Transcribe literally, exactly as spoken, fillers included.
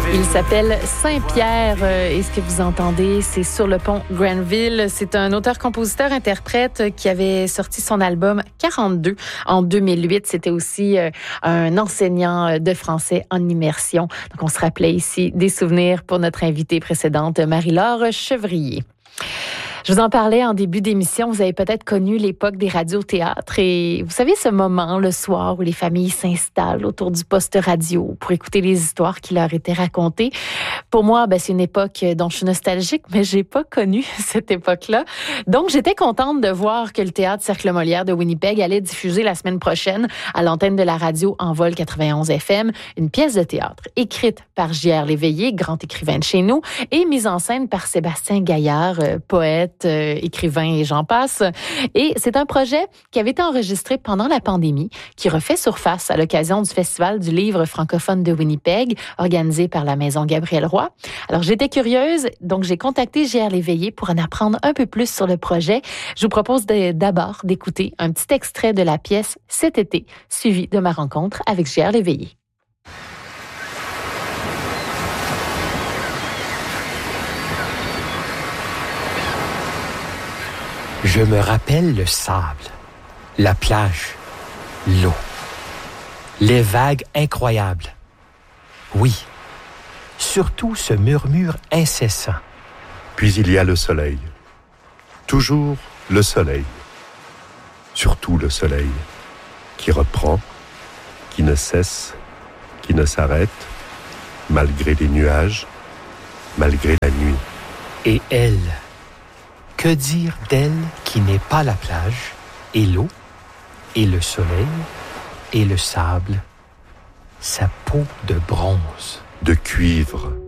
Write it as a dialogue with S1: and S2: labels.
S1: Il s'appelle Saint-Pierre euh, et ce que vous entendez, c'est Sur le pont Granville. C'est un auteur-compositeur-interprète qui avait sorti son album quarante-deux en deux mille huit. C'était aussi euh, un enseignant de français en immersion. Donc, on se rappelait ici des souvenirs pour notre invitée précédente, Marie-Laure Chevrier. Je vous en parlais en début d'émission. Vous avez peut-être connu l'époque des radios-théâtres et vous savez ce moment le soir où les familles s'installent autour du poste radio pour écouter les histoires qui leur étaient racontées. Pour moi, ben, c'est une époque dont je suis nostalgique, mais j'ai pas connu cette époque-là. Donc, j'étais contente de voir que le Théâtre Cercle Molière de Winnipeg allait diffuser la semaine prochaine à l'antenne de la radio Envol quatre-vingt-onze F M une pièce de théâtre écrite par J R Léveillé, grand écrivain de chez nous, et mise en scène par Sébastien Gaillard, euh, poète, Euh, écrivain et j'en passe. Et c'est un projet qui avait été enregistré pendant la pandémie, qui refait surface à l'occasion du Festival du livre francophone de Winnipeg, organisé par la Maison Gabriel Roy. Alors, j'étais curieuse, donc j'ai contacté J R Léveillé pour en apprendre un peu plus sur le projet. Je vous propose de, d'abord d'écouter un petit extrait de la pièce Cet été, suivi de ma rencontre avec J R Léveillé.
S2: Je me rappelle le sable, la plage, l'eau, les vagues incroyables. Oui, surtout ce murmure incessant.
S3: Puis il y a le soleil. Toujours le soleil. Surtout le soleil, qui reprend, qui ne cesse, qui ne s'arrête, malgré les nuages, malgré la nuit.
S2: Et elle... Que dire d'elle qui n'est pas la plage, et l'eau, et le soleil, et le sable, sa peau de bronze,
S3: de cuivre,